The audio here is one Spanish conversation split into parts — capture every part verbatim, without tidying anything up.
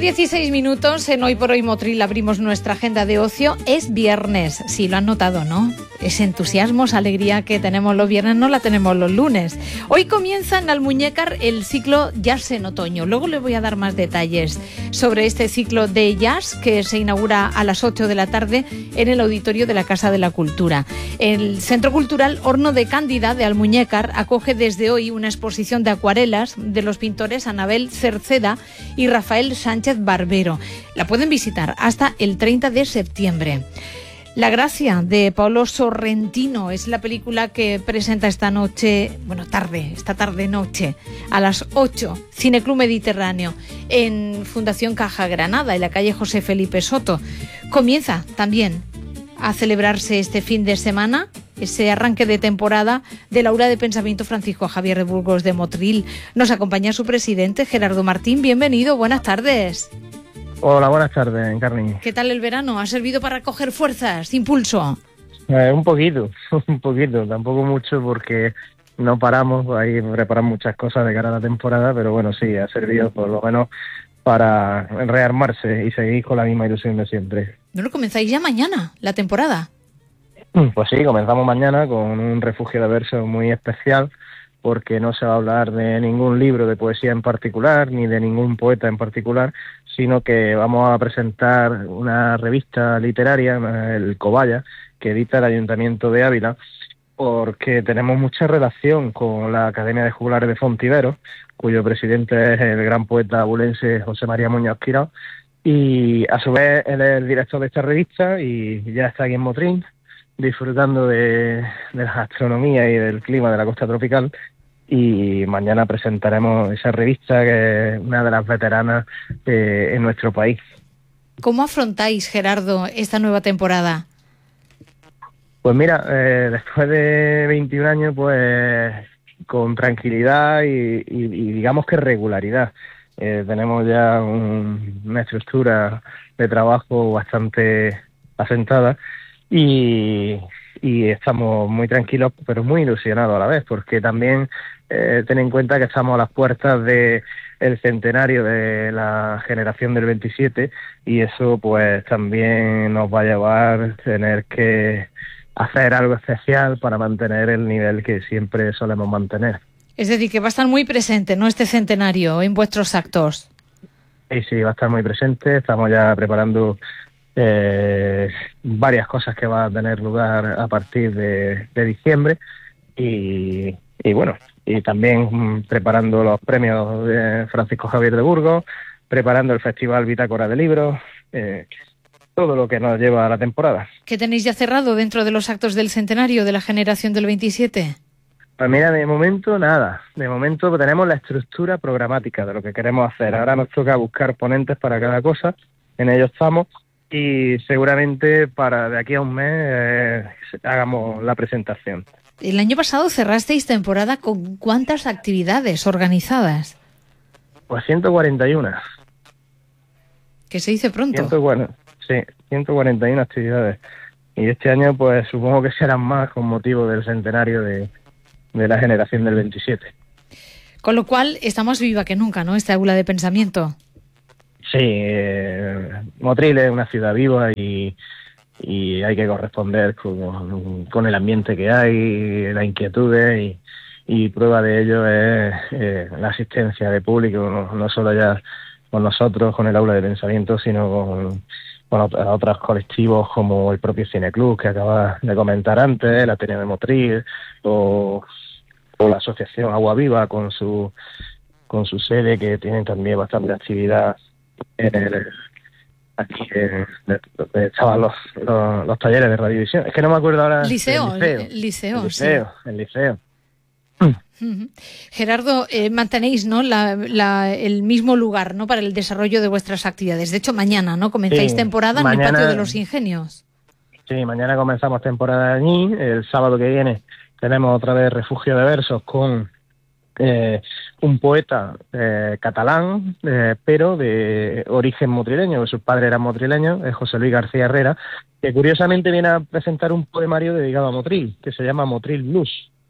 dieciséis minutos, en Hoy por Hoy Motril abrimos nuestra agenda de ocio. Es viernes, sí, lo han notado, ¿no? Ese entusiasmo, esa alegría que tenemos los viernes no la tenemos los lunes. Hoy comienza en Almuñécar el ciclo Jazz en Otoño. Luego les voy a dar más detalles sobre este ciclo de jazz que se inaugura a las ocho de la tarde en el auditorio de la Casa de la Cultura. El Centro Cultural Horno de Cándida de Almuñécar acoge desde hoy una exposición de acuarelas de los pintores Anabel Cerceda y Rafael Sánchez Barbero. La pueden visitar hasta el treinta de septiembre. La Gracia, de Paolo Sorrentino, es la película que presenta esta noche, bueno, tarde, esta tarde-noche, a las ocho, Cineclub Mediterráneo, en Fundación Caja Granada, en la calle José Felipe Soto. Comienza también a celebrarse este fin de semana ese arranque de temporada del Aula de Pensamiento Francisco Javier de Burgos de Motril. Nos acompaña su presidente, Gerardo Martín. Bienvenido, buenas tardes. Hola, buenas tardes, Encarni. ¿Qué tal el verano? ¿Ha servido para coger fuerzas, impulso? Eh, un poquito, un poquito, tampoco mucho porque no paramos, ahí preparan muchas cosas de cara a la temporada, pero bueno, sí, ha servido por lo menos para rearmarse y seguir con la misma ilusión de siempre. ¿No lo comenzáis ya mañana, la temporada? Pues sí, comenzamos mañana con un refugio de versos muy especial, porque no se va a hablar de ningún libro de poesía en particular, ni de ningún poeta en particular, sino que vamos a presentar una revista literaria, el Cobaya, que edita el Ayuntamiento de Ávila, porque tenemos mucha relación con la Academia de Juglares de Fontiveros, cuyo presidente es el gran poeta abulense José María Muñoz Quirao, y a su vez él es el director de esta revista y ya está aquí en Motril, disfrutando de, de la gastronomía y del clima de la costa tropical, y mañana presentaremos esa revista que es una de las veteranas eh, en nuestro país. ¿Cómo afrontáis, Gerardo, esta nueva temporada? Pues mira, eh, después de veintiún años, pues con tranquilidad y, y, y digamos que regularidad. Eh, tenemos ya un, una estructura de trabajo bastante asentada y, y estamos muy tranquilos, pero muy ilusionados a la vez, porque también eh, ten en cuenta que estamos a las puertas de el centenario de la generación del veintisiete y eso pues también nos va a llevar a tener que hacer algo especial para mantener el nivel que siempre solemos mantener. Es decir, que va a estar muy presente, ¿no?, este centenario en vuestros actos. Sí, sí, va a estar muy presente. Estamos ya preparando eh, varias cosas que van a tener lugar a partir de, de diciembre y, y bueno, y también mm, preparando los premios de Francisco Javier de Burgos, preparando el Festival Bitácora de Libros, eh, todo lo que nos lleva a la temporada. ¿Qué tenéis ya cerrado dentro de los actos del centenario de la generación del veintisiete? Pues mira, de momento nada. De momento tenemos la estructura programática de lo que queremos hacer. Ahora nos toca buscar ponentes para cada cosa. En ello estamos. Y seguramente para de aquí a un mes eh, hagamos la presentación. El año pasado cerrasteis temporada con ¿cuántas actividades organizadas? Pues ciento cuarenta y uno. ¿Que se dice pronto? ciento cuarenta, sí, ciento cuarenta y uno actividades. Y este año pues supongo que serán más con motivo del centenario de... de la generación del veintisiete. Con lo cual está más viva que nunca, ¿no?, esta aula de pensamiento. Sí, eh, Motril es una ciudad viva y, y hay que corresponder con, con el ambiente que hay, las inquietudes y, y prueba de ello es eh, la asistencia de público, no, no solo ya con nosotros, con el aula de pensamiento, sino con, con otros, otros colectivos como el propio Cineclub que acaba de comentar antes, la Ateneo de Motril o, o la asociación Agua Viva con su con su sede, que tienen también bastante actividad en el, aquí en, donde estaban los, los, los talleres de radiovisión. Es que no me acuerdo ahora. Liceo, el liceo, el liceo, el liceo, sí. el liceo. Uh-huh. Gerardo, eh, mantenéis, ¿no?, la, la, el mismo lugar, ¿no?, para el desarrollo de vuestras actividades. De hecho, mañana, ¿no?, comenzáis sí, temporada mañana, en el Patio de los Ingenios. Sí, mañana comenzamos temporada allí. El sábado que viene tenemos otra vez refugio de versos con eh, un poeta eh, catalán, eh, pero de origen motrileño, sus padres eran motrileños, es José Luis García Herrera, que curiosamente viene a presentar un poemario dedicado a Motril, que se llama Motril Blues.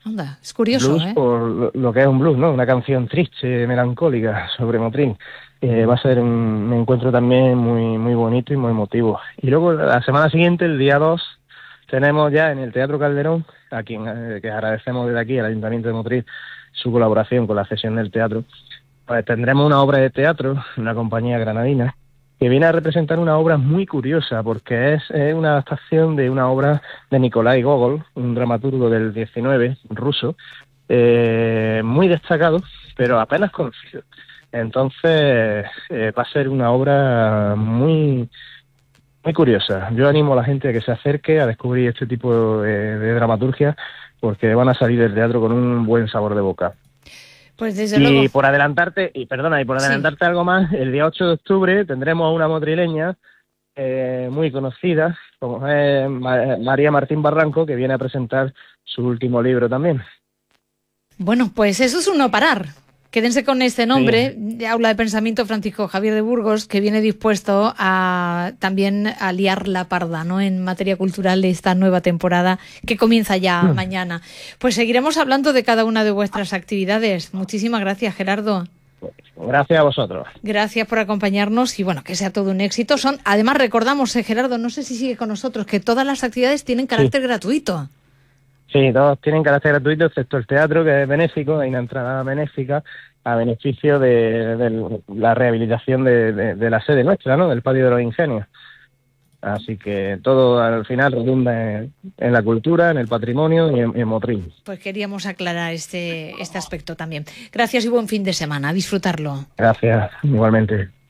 Anda, es curioso, blues ¿eh? por lo, lo que es un blues, ¿no? Una canción triste, melancólica sobre Motril. Eh, va a ser un, un encuentro también muy muy bonito y muy emotivo. Y luego la semana siguiente, el día dos, tenemos ya en el Teatro Calderón, a quien eh, que agradecemos desde aquí al Ayuntamiento de Motril su colaboración con la cesión del teatro, pues tendremos una obra de teatro, una compañía granadina, que viene a representar una obra muy curiosa, porque es, es una adaptación de una obra de Nikolai Gogol, un dramaturgo del diecinueve, ruso, eh, muy destacado, pero apenas conocido. Entonces, eh, va a ser una obra muy muy curiosa. Yo animo a la gente a que se acerque a descubrir este tipo de, de dramaturgia, porque van a salir del teatro con un buen sabor de boca. Pues desde Y luego. por adelantarte, y perdona, y por adelantarte sí. algo más, el día ocho de octubre tendremos a una motrileña eh, muy conocida, como es María Martín Barranco, que viene a presentar su último libro también. Bueno, pues eso es un no parar. Quédense con este nombre, sí. Aula de Pensamiento Francisco Javier de Burgos, que viene dispuesto a también a liar la parda, ¿no?, en materia cultural de esta nueva temporada que comienza ya mm. mañana. Pues seguiremos hablando de cada una de vuestras actividades. Muchísimas gracias, Gerardo. Gracias a vosotros. Gracias por acompañarnos y bueno, que sea todo un éxito. Son, además recordamos, eh, Gerardo, no sé si sigue con nosotros, que todas las actividades tienen carácter sí. gratuito. Sí, todos tienen carácter gratuito, excepto el teatro, que es benéfico, hay una entrada benéfica a beneficio de, de la rehabilitación de, de, de la sede nuestra, ¿no?, del Patio de los Ingenios. Así que todo al final redunda en, en la cultura, en el patrimonio y en, en Motril. Pues queríamos aclarar este, este aspecto también. Gracias y buen fin de semana. A disfrutarlo. Gracias, igualmente.